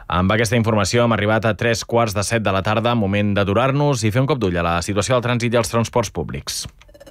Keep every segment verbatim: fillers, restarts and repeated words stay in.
Amb aquesta informació hem arribat a tres quarts de set de la tarda, moment d'aturar-nos i fer un cop d'ull a la situació del trànsit i els transports públics.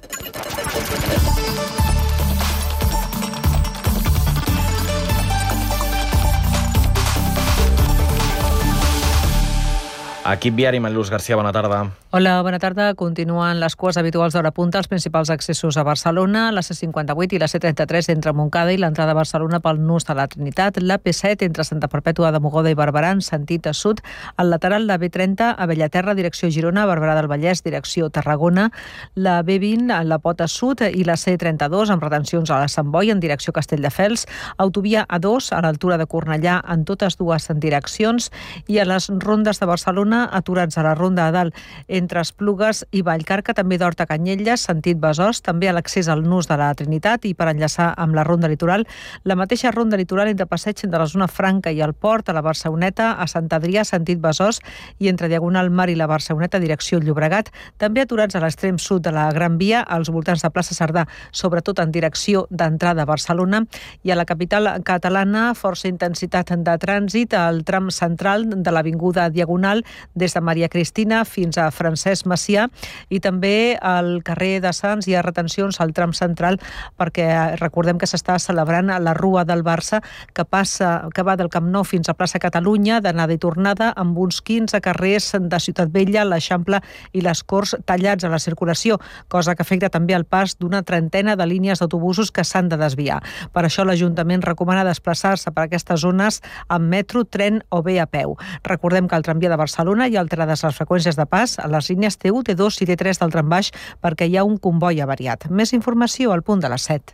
Equip viari, Mariluz García, bona tarda. Hola, bona tarda. Continuen les cues habituals d'hora punta als principals accessos a Barcelona, la C cinquanta-vuit i la C trenta-tres entre Montcada i l'entrada a Barcelona pel nus de la Trinitat, la P set entre Santa Perpètua de Mogoda i Barberà en sentit a sud, el lateral de B trenta a Bellaterra, direcció Girona, Barberà del Vallès, direcció Tarragona, la B vint a la Pota Sud i la C trenta-dos amb retencions a la Sant Boi en direcció Castelldefels, autovia A dos a l'altura de Cornellà en totes dues direccions i a les rondes de Barcelona aturats a la ronda a dalt entre Esplugues i Vallcarca, també d'Horta Canyelles, sentit Besòs, també a l'accés al nus de la Trinitat i per enllaçar amb la ronda litoral, la mateixa ronda litoral entre passeig de la zona Franca i el Port, a la Barceloneta, a Sant Adrià, sentit Besòs i entre Diagonal Mar i la Barceloneta, direcció Llobregat, també aturats a l'extrem sud de la Gran Via, als voltants de plaça Cerdà, sobretot en direcció d'entrada a Barcelona, i a la capital catalana, força intensitat de trànsit al tram central de l'avinguda Diagonal, des de Maria Cristina fins a Francesc Macià, i també al carrer de Sants hi ha retencions al tram central perquè recordem que s'està celebrant la Rua del Barça que passa que va del Camp Nou fins a plaça Catalunya d'anada i tornada amb uns quinze carrers de Ciutat Vella, l'Eixample i les Corts tallats a la circulació, cosa que afecta també el pas d'una trentena de línies d'autobusos que s'han de desviar. Per això l'Ajuntament recomana desplaçar-se per aquestes zones amb metro, tren o bé a peu. Recordem que el tramvia de Barcelona hi ha alterades les freqüències de pas a les línies T u, T dos i T tres del trambaix perquè hi ha un comboi avariat. Més informació al punt de les set.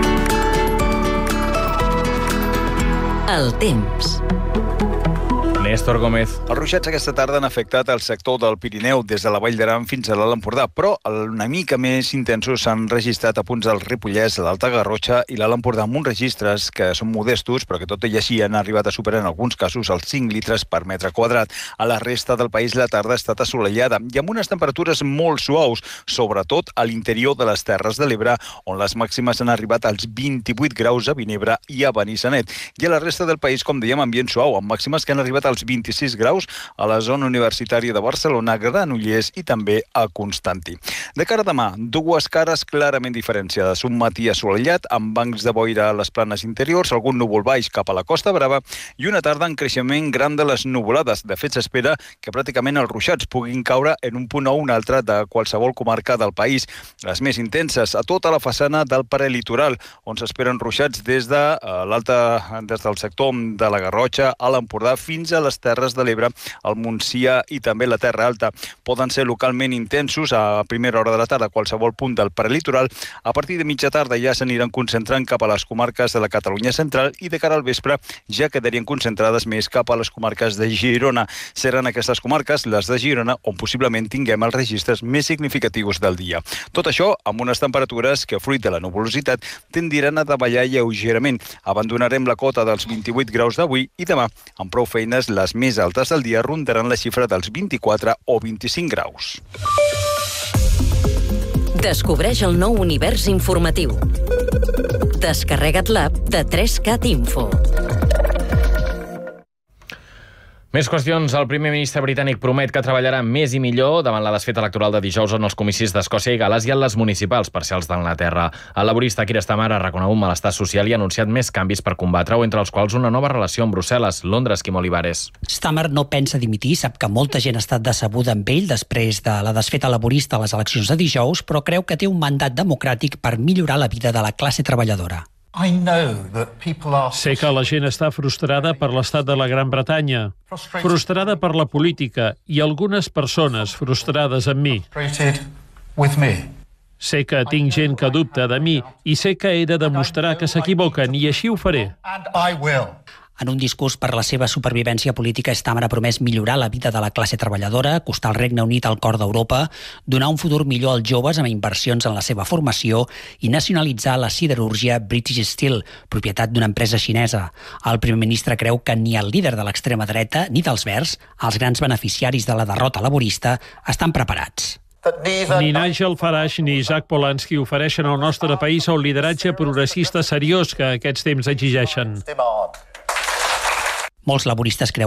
El temps. Néstor Gómez. Els ruixats aquesta tarda han afectat el sector del Pirineu des de la Vall d'Aran fins a l'Alt Empordà, però una mica més intensos s'han registrat a punts del Ripollès, l'Alta Garrotxa i l'Alt Empordà amb uns registres que són modestos, però que tot i així han arribat a superar en alguns casos els cinc litres per metre quadrat. A la resta del país la tarda ha estat assolellada i amb unes temperatures molt suaus, sobretot a l'interior de les Terres de l'Ebre, on les màximes han arribat als vint-i-vuit graus a Vinebre i a Benissanet. I a la resta del país, com dèiem, ambient suau, amb màximes que han arribat als vint-i-sis graus a la zona universitària de Barcelona, Granollers i també a Constantí. De cara a demà, dues cares clarament diferenciades. Un matí assolellat, amb bancs de boira a les planes interiors, algun núvol baix cap a la Costa Brava i una tarda en creixement gran de les nuvolades. De fet, s'espera que pràcticament els ruixats puguin caure en un punt o un altre de qualsevol comarca del país. Les més intenses a tota la façana del prelitoral, on s'esperen ruixats des de l'alta, des del sector de la Garrotxa a l'Empordà fins a les Terres de l'Ebre, el Montsià i també la Terra Alta. Poden ser localment intensos a primera hora de la tarda a qualsevol punt del prelitoral. A partir de mitja tarda ja s'aniran concentrant cap a les comarques de la Catalunya central i de cara al vespre ja quedarien concentrades més cap a les comarques de Girona. Seran aquestes comarques, les de Girona, on possiblement tinguem els registres més significatius del dia. Tot això amb unes temperatures que, fruit de la nuvolositat, tendiran a davallar lleugerament. Abandonarem la cota dels vint-i-vuit graus d'avui i demà, amb prou feines, les més altes del dia rondaran la xifra dels vint-i-quatre o vint-i-cinc graus. Descobreix el nou univers informatiu. Descarrega't l'app de tres cat Info. Més qüestions. El primer ministre britànic promet que treballarà més i millor davant la desfeta electoral de dijous en els comicis d'Escòcia i Gal·les i en les municipals parcials d'Anglaterra. El laborista Keir Starmer ha reconegut malestar social i ha anunciat més canvis per combatre-ho, entre els quals una nova relació amb Brussel·les. Londres, Quim Olivares. Starmer no pensa dimitir, sap que molta gent ha estat decebuda amb ell després de la desfeta laborista a les eleccions de dijous, però creu que té un mandat democràtic per millorar la vida de la classe treballadora. Sé que la gent està frustrada per l'estat de la Gran Bretanya, frustrada per la política i algunes persones frustrades amb mi. Sé que tinc gent que dubta de mi i sé que he de demostrar que s'equivoquen i així ho faré. En un discurs per la seva supervivència política, Starmer ha promès millorar la vida de la classe treballadora, acostar el Regne Unit al cor d'Europa, donar un futur millor als joves amb inversions en la seva formació i nacionalitzar la siderúrgia British Steel, propietat d'una empresa xinesa. El primer ministre creu que ni el líder de l'extrema dreta ni dels Verds, els grans beneficiaris de la derrota laborista, estan preparats. Ni Nigel Farage ni Isaac Polanski ofereixen al nostre país el lideratge progressista seriós que aquests temps exigeixen. Molts laboristes creuen